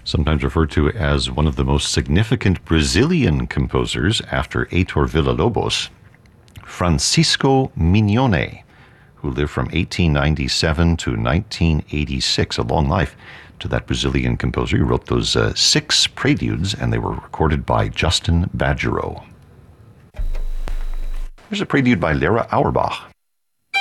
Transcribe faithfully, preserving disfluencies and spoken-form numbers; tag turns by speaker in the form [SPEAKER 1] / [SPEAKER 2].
[SPEAKER 1] sometimes referred to as one of the most significant Brazilian composers after Heitor Villa-Lobos, Francisco Mignone, who lived from eighteen ninety-seven to nineteen eighty-six, a long life to that Brazilian composer. He wrote those uh, six preludes, and they were recorded by Justin Badgerow. Here's a prelude by Lara Auerbach.